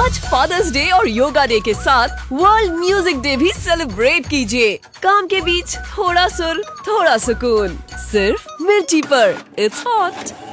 आज fathers day और yoga day के साथ वर्ल्ड म्यूजिक डे भी सेलिब्रेट कीजिए। काम के बीच थोड़ा सुर, थोड़ा सुकून, सिर्फ मिर्ची पर। It's hot.